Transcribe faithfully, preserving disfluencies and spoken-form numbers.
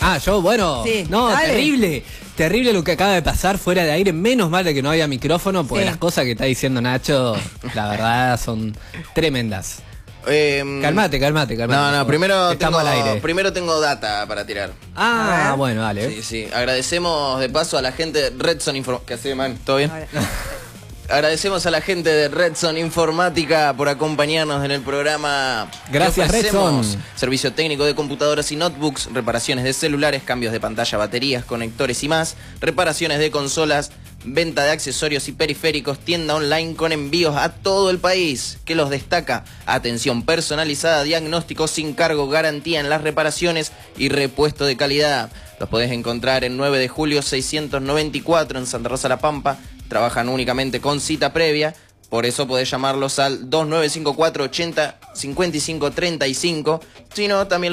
Ah, yo, bueno, Sí, no, dale. terrible, terrible lo que acaba de pasar fuera de aire, menos mal de que no había micrófono, porque Sí. las cosas que está diciendo Nacho, la verdad, son tremendas. Eh, Calmate, calmate, calmate. No, no, primero Estamos tengo, al aire. primero tengo data para tirar. Ah, A ver. bueno, dale. Sí, sí. Agradecemos de paso a la gente de Redson Informática. ¿Qué hace, man? ¿Todo bien? Ahora. Agradecemos a la gente de Redson Informática por acompañarnos en el programa. Gracias, que ofrecemos. Redson. Servicio técnico de computadoras y notebooks, reparaciones de celulares, cambios de pantalla, baterías, conectores y más, reparaciones de consolas, venta de accesorios y periféricos, tienda online con envíos a todo el país. ¿Qué los destaca? Atención personalizada, diagnóstico sin cargo, garantía en las reparaciones y repuesto de calidad. Los podés encontrar en nueve de julio seiscientos noventa y cuatro en Santa Rosa La Pampa. Trabajan únicamente con cita previa, por eso podés llamarlos al dos nueve cinco cuatro ochenta cincuenta y cinco treinta y cinco. Si no, también